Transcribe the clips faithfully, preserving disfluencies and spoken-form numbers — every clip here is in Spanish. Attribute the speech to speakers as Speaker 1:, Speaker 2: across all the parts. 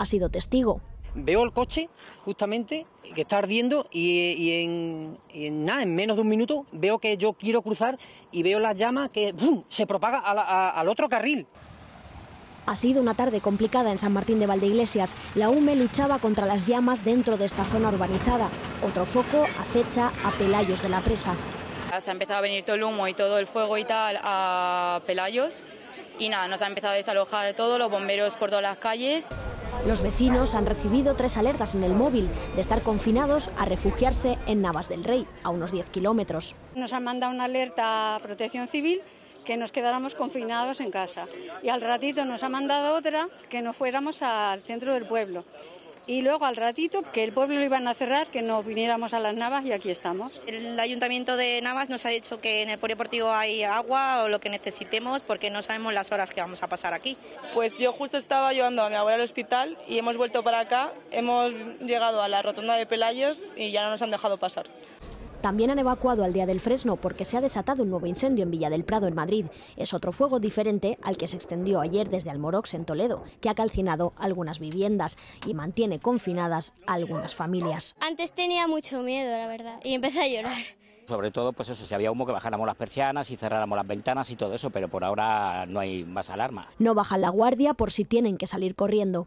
Speaker 1: ha sido testigo.
Speaker 2: Veo el coche justamente que está ardiendo y, y, en, y en nada, en menos de un minuto veo que yo quiero cruzar y veo la llama que ¡bum!, se propaga a la, a, al otro carril.
Speaker 1: Ha sido una tarde complicada en San Martín de Valdeiglesias. La U M E luchaba contra las llamas dentro de esta zona urbanizada. Otro foco acecha a Pelayos de la Presa.
Speaker 3: Se ha empezado a venir todo el humo y todo el fuego y tal a Pelayos y nada, nos ha empezado a desalojar todo, los bomberos por todas las calles.
Speaker 1: Los vecinos han recibido tres alertas en el móvil de estar confinados a refugiarse en Navas del Rey, a unos diez kilómetros.
Speaker 4: Nos han mandado una alerta a Protección Civil que nos quedáramos confinados en casa y al ratito nos ha mandado otra que nos fuéramos al centro del pueblo. Y luego al ratito que el pueblo lo iban a cerrar, que no viniéramos a las Navas y aquí estamos.
Speaker 5: El Ayuntamiento de Navas nos ha dicho que en el polideportivo hay agua o lo que necesitemos porque no sabemos las horas que vamos a pasar aquí.
Speaker 6: Pues yo justo estaba llevando a mi abuela al hospital y hemos vuelto para acá, hemos llegado a la rotonda de Pelayos y ya no nos han dejado pasar.
Speaker 1: También han evacuado Aldea del Fresno porque se ha desatado un nuevo incendio en Villa del Prado, en Madrid. Es otro fuego diferente al que se extendió ayer desde Almorox, en Toledo, que ha calcinado algunas viviendas y mantiene confinadas a algunas familias.
Speaker 7: Antes tenía mucho miedo, la verdad, y empecé a llorar.
Speaker 8: Sobre todo, pues eso, si había humo, que bajáramos las persianas y cerráramos las ventanas y todo eso, pero por ahora no hay más alarma.
Speaker 1: No bajan la guardia por si tienen que salir corriendo.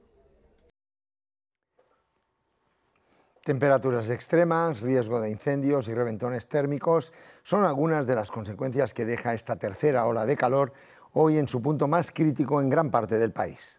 Speaker 9: Temperaturas extremas, riesgo de incendios y reventones térmicos son algunas de las consecuencias que deja esta tercera ola de calor, hoy en su punto más crítico en gran parte del país.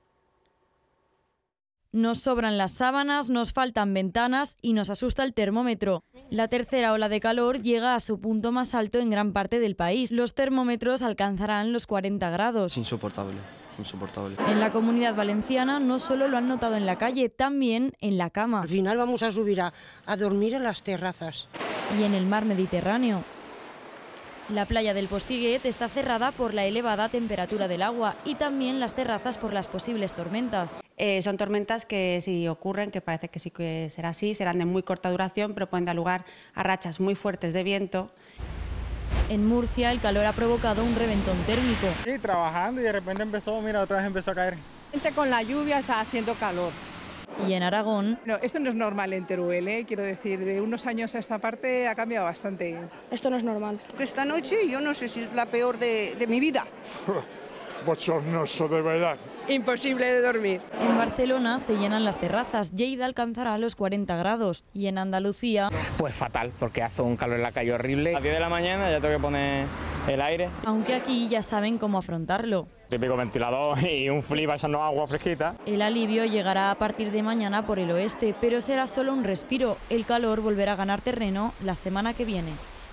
Speaker 10: Nos sobran las sábanas, nos faltan ventanas y nos asusta el termómetro. La tercera ola de calor llega a su punto más alto en gran parte del país. Los termómetros alcanzarán los cuarenta grados.
Speaker 11: Insoportable. Insoportable.
Speaker 10: En la Comunidad Valenciana no solo lo han notado en la calle, también en la cama.
Speaker 12: Al final vamos a subir a, a dormir en las terrazas.
Speaker 10: Y en el mar Mediterráneo. La playa del Postiguet está cerrada por la elevada temperatura del agua y también las terrazas por las posibles tormentas.
Speaker 13: Eh, son tormentas que si ocurren, que parece que sí que será así, serán de muy corta duración, pero pueden dar lugar a rachas muy fuertes de viento.
Speaker 10: En Murcia el calor ha provocado un reventón térmico.
Speaker 14: Sí, trabajando y de repente empezó, mira, otra vez empezó a caer.
Speaker 15: Con la lluvia está haciendo calor.
Speaker 10: Y en Aragón...
Speaker 16: No, esto no es normal en Teruel, ¿eh? Quiero decir, de unos años a esta parte ha cambiado bastante.
Speaker 17: Esto no es normal.
Speaker 18: Esta noche yo no sé si es la peor de, de mi vida.
Speaker 19: Bochornoso, de verdad.
Speaker 15: Imposible de dormir.
Speaker 10: En Barcelona se llenan las terrazas. Lleida alcanzará los cuarenta grados. Y en Andalucía...
Speaker 20: Pues fatal, porque hace un calor en la calle horrible.
Speaker 21: A las diez de la mañana ya tengo que poner el aire.
Speaker 10: Aunque aquí ya saben cómo afrontarlo.
Speaker 21: Típico ventilador y un flip echando agua fresquita.
Speaker 10: El alivio llegará a partir de mañana por el oeste, pero será solo un respiro. El calor volverá a ganar terreno la semana que viene.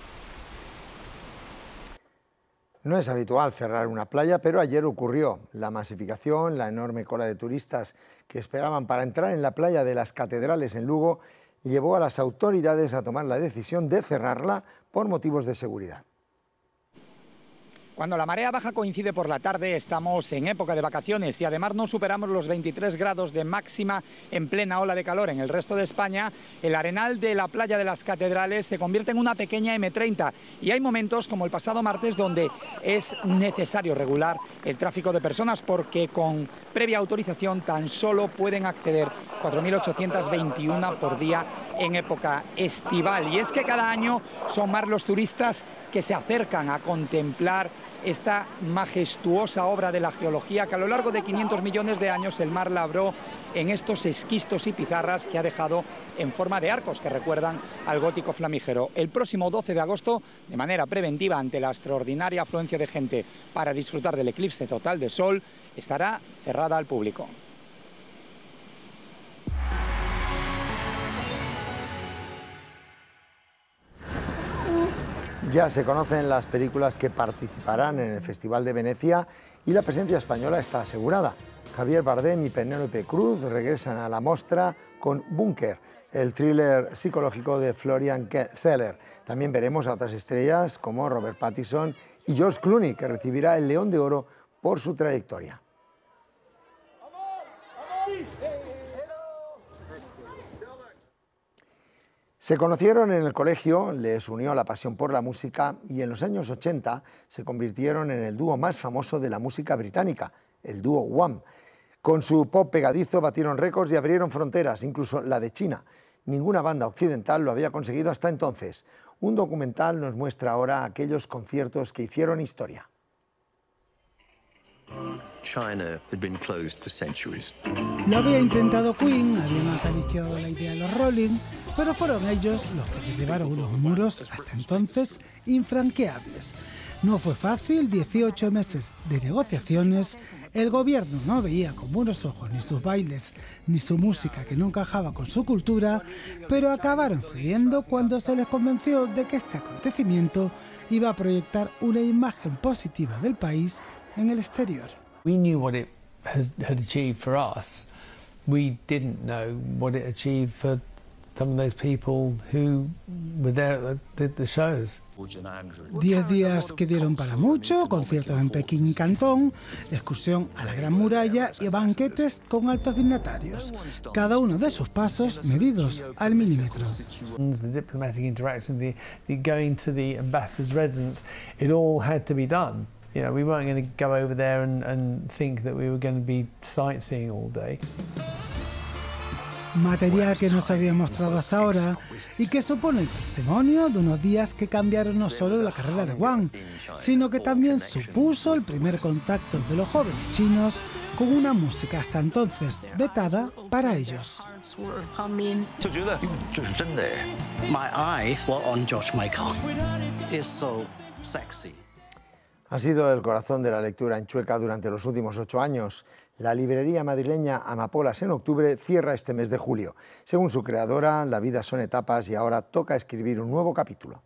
Speaker 9: No es habitual cerrar una playa, pero ayer ocurrió. La masificación, la enorme cola de turistas que esperaban para entrar en la playa de las Catedrales en Lugo, llevó a las autoridades a tomar la decisión de cerrarla por motivos de seguridad.
Speaker 22: Cuando la marea baja coincide por la tarde, estamos en época de vacaciones y además no superamos los veintitrés grados de máxima en plena ola de calor en el resto de España. El arenal de la playa de las Catedrales se convierte en una pequeña eme treinta y hay momentos como el pasado martes donde es necesario regular el tráfico de personas porque con previa autorización tan solo pueden acceder cuatro mil ochocientos veintiuno por día en época estival. Y es que cada año son más los turistas que se acercan a contemplar esta majestuosa obra de la geología que a lo largo de quinientos millones de años el mar labró en estos esquistos y pizarras que ha dejado en forma de arcos que recuerdan al gótico flamígero. El próximo doce de agosto, de manera preventiva ante la extraordinaria afluencia de gente para disfrutar del eclipse total de sol, estará cerrada al público.
Speaker 9: Ya se conocen las películas que participarán en el Festival de Venecia y la presencia española está asegurada. Javier Bardem y Penélope Cruz regresan a la mostra con Búnker, el thriller psicológico de Florian Zeller. También veremos a otras estrellas como Robert Pattinson y George Clooney, que recibirá el León de Oro por su trayectoria. Se conocieron en el colegio, les unió la pasión por la música y en los años ochenta se convirtieron en el dúo más famoso de la música británica, el dúo Wham. Con su pop pegadizo batieron récords y abrieron fronteras, incluso la de China. Ninguna banda occidental lo había conseguido hasta entonces. Un documental nos muestra ahora aquellos conciertos que hicieron historia.
Speaker 2: China had been closed for centuries.
Speaker 17: Lo había intentado Queen, habían acariciado la idea de los Rolling, pero fueron ellos los que derribaron unos muros hasta entonces infranqueables. No fue fácil, dieciocho meses de negociaciones, el gobierno no veía con buenos ojos ni sus bailes ni su música que no encajaba con su cultura, pero acabaron cediendo cuando se les convenció de que este acontecimiento iba a proyectar una imagen positiva del país en el exterior.
Speaker 23: We knew what it has, had achieved for us. We didn't know what it achieved for some of those people who were there at the, the shows.
Speaker 17: Diez días que dieron para mucho, conciertos en Pekín y Cantón, excursión a la Gran Muralla y banquetes con altos dignatarios, cada uno de sus pasos medidos al milímetro.
Speaker 23: The diplomatic interaction, the, the going to the ambassador's residence, it all had to be done. You know, we weren't going to go over there and, and think that we were going to be sightseeing all day.
Speaker 17: Material que no se había mostrado hasta ahora y que supone el testimonio de unos días que cambiaron no solo la carrera de Wang, sino que también supuso el primer contacto de los jóvenes chinos con una música hasta entonces vetada para ellos.
Speaker 24: My eyes were on George Michael. It's so sexy.
Speaker 9: Ha sido el corazón de la lectura en Chueca durante los últimos ocho años. La librería madrileña Amapolas en Octubre cierra este mes de julio. Según su creadora, la vida son etapas y ahora toca escribir un nuevo capítulo.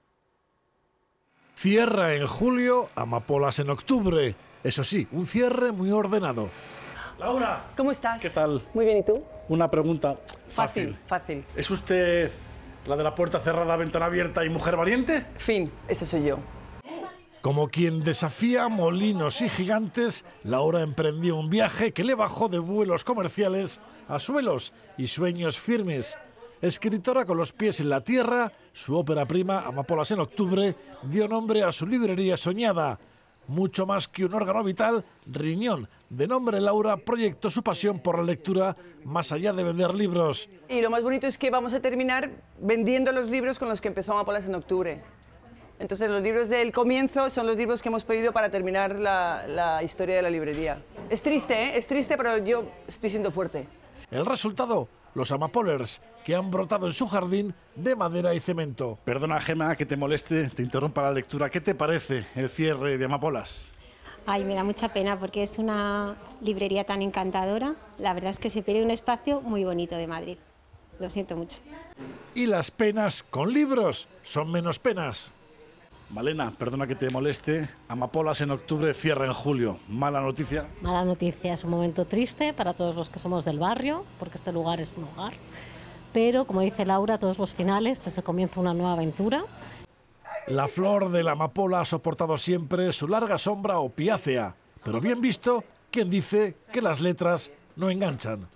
Speaker 25: Cierra en julio, Amapolas en Octubre. Eso sí, un cierre muy ordenado. Laura.
Speaker 26: ¿Cómo estás?
Speaker 25: ¿Qué tal?
Speaker 26: Muy bien, ¿y tú?
Speaker 25: Una pregunta
Speaker 26: fácil. Fácil, fácil.
Speaker 25: ¿Es usted la de la puerta cerrada, ventana abierta y mujer valiente?
Speaker 26: Fin, ese soy yo.
Speaker 25: Como quien desafía molinos y gigantes, Laura emprendió un viaje que le bajó de vuelos comerciales a suelos y sueños firmes. Escritora con los pies en la tierra, su ópera prima, Amapolas en Octubre, dio nombre a su librería soñada. Mucho más que un órgano vital, Riñón, de nombre Laura, proyectó su pasión por la lectura más allá de vender libros.
Speaker 26: Y lo más bonito es que vamos a terminar vendiendo los libros con los que empezó Amapolas en Octubre. Entonces los libros del comienzo son los libros que hemos pedido para terminar la, la historia de la librería. Es triste, ¿eh? Es triste, pero yo estoy siendo fuerte.
Speaker 25: El resultado, los Amapolers, que han brotado en su jardín de madera y cemento. Perdona, Gemma, que te moleste, te interrumpa la lectura. ¿Qué te parece el cierre de Amapolas?
Speaker 27: Ay, me da mucha pena porque es una librería tan encantadora. La verdad es que se pierde un espacio muy bonito de Madrid. Lo siento mucho.
Speaker 25: Y las penas con libros son menos penas. Malena, perdona que te moleste, Amapolas en Octubre cierra en julio. ¿Mala noticia?
Speaker 28: Mala noticia, es un momento triste para todos los que somos del barrio, porque este lugar es un hogar. Pero, como dice Laura, todos los finales se comienza una nueva aventura.
Speaker 25: La flor de la amapola ha soportado siempre su larga sombra opiácea, pero bien visto, quien dice que las letras no enganchan.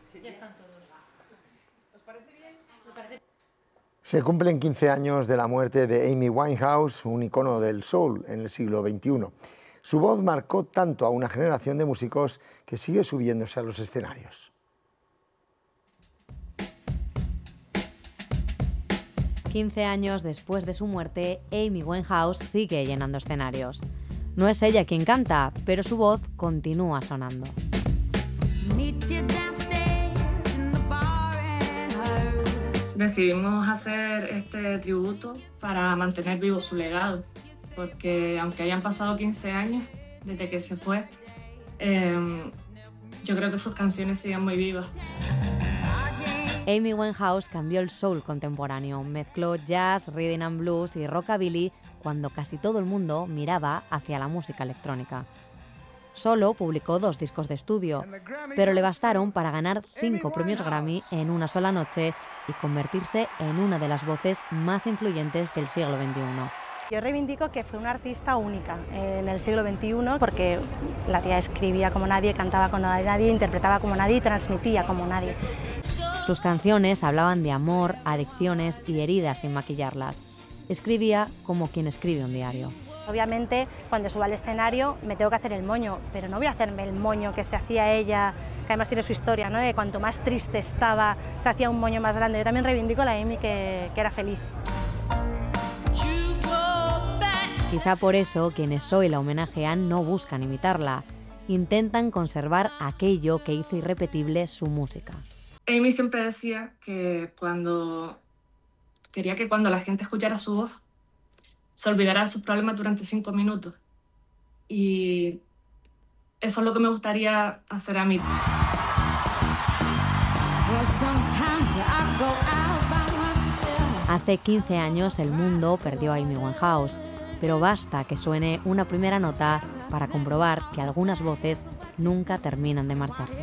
Speaker 9: Se cumplen quince años de la muerte de Amy Winehouse, un icono del soul en el siglo veintiuno. Su voz marcó tanto a una generación de músicos que sigue subiéndose a los escenarios.
Speaker 29: quince años después de su muerte, Amy Winehouse sigue llenando escenarios. No es ella quien canta, pero su voz continúa sonando.
Speaker 30: Decidimos hacer este tributo para mantener vivo su legado, porque aunque hayan pasado quince años desde que se fue, eh, yo creo que sus canciones siguen muy vivas.
Speaker 29: Amy Winehouse cambió el soul contemporáneo, mezcló jazz, rhythm and blues y rockabilly cuando casi todo el mundo miraba hacia la música electrónica. Solo publicó dos discos de estudio, pero le bastaron para ganar cinco premios Grammy en una sola noche y convertirse en una de las voces más influyentes del siglo veintiuno.
Speaker 31: Yo reivindico que fue una artista única en el siglo veintiuno porque la tía escribía como nadie, cantaba como nadie, interpretaba como nadie y transmitía como nadie.
Speaker 29: Sus canciones hablaban de amor, adicciones y heridas sin maquillarlas. Escribía como quien escribe un diario.
Speaker 31: Obviamente, cuando subo al escenario me tengo que hacer el moño, pero no voy a hacerme el moño que se hacía ella, que además tiene su historia, ¿no? De cuanto más triste estaba, se hacía un moño más grande. Yo también reivindico a la Amy que, que era feliz.
Speaker 29: Quizá por eso quienes hoy la homenajean no buscan imitarla, intentan conservar aquello que hizo irrepetible su música.
Speaker 30: Amy siempre decía que cuando quería que cuando la gente escuchara su voz se olvidara de sus problemas durante cinco minutos. Y eso es lo que me gustaría hacer a mí.
Speaker 29: Hace quince años el mundo perdió a Amy Winehouse, pero basta que suene una primera nota para comprobar que algunas voces nunca terminan de marcharse.